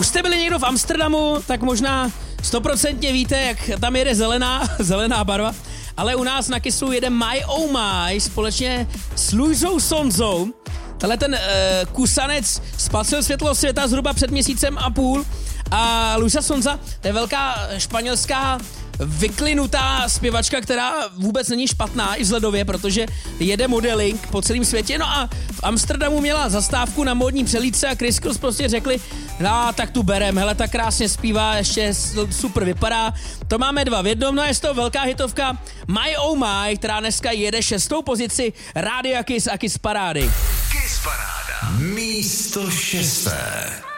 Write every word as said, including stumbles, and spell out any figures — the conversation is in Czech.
Už jste byli někdo v Amsterdamu, tak možná stoprocentně víte, jak tam jede zelená, zelená barva, ale u nás na Kissu jede My Oh My společně s Luisou Sonzou. Tenhle ten uh, kusanec spatřil světlo světa zhruba před měsícem a půl a Luisa Sonza, to je velká španělská vyklinutá zpěvačka, která vůbec není špatná i vzhledově, protože jede modeling po celém světě. No a v Amsterdamu měla zastávku na módní přelídce a Chris Cross prostě řekli, no tak tu berem, hele, tak krásně zpívá, ještě super vypadá. To máme dva v jednom, no je z toho velká hitovka My Oh My, která dneska jede šestou pozici Rádia Kiss a Kiss Parády. Kiss Paráda. Místo šesté.